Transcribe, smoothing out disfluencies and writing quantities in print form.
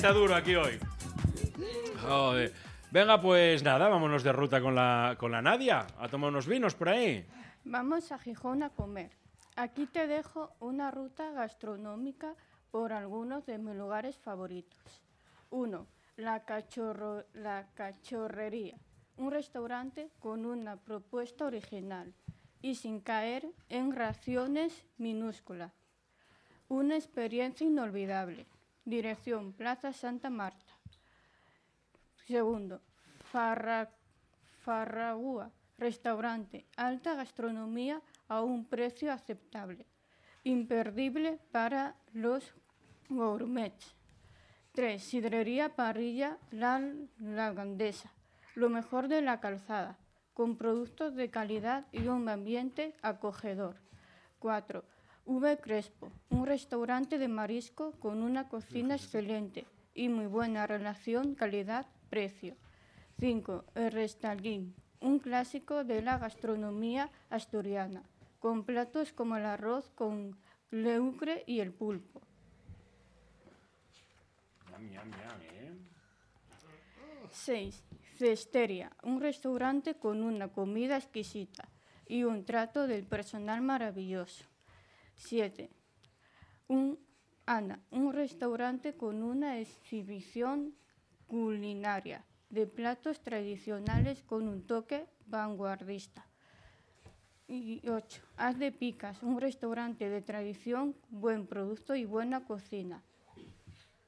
está duro aquí hoy. Joder. Venga, pues nada, vámonos de ruta con la Nadia a tomar unos vinos por ahí. Vamos a Gijón a comer. Aquí te dejo una ruta gastronómica por algunos de mis lugares favoritos. 1. La Cachorrería, un restaurante con una propuesta original y sin caer en raciones minúsculas. Una experiencia inolvidable. Dirección Plaza Santa Marta. 2. Farragúa, restaurante, alta gastronomía a un precio aceptable. Imperdible para los gourmets. 3. Sidrería Parrilla La Gandesa, lo mejor de la calzada, con productos de calidad y un ambiente acogedor. 4. V. Crespo, un restaurante de marisco con una cocina excelente y muy buena relación calidad-precio. 5. El Restallín, un clásico de la gastronomía asturiana, con platos como el arroz con leucre y el pulpo. 6. Cesteria, un restaurante con una comida exquisita y un trato del personal maravilloso. 7. Ana, un restaurante con una exhibición culinaria de platos tradicionales con un toque vanguardista. Y 8. Haz de Picas, un restaurante de tradición, buen producto y buena cocina,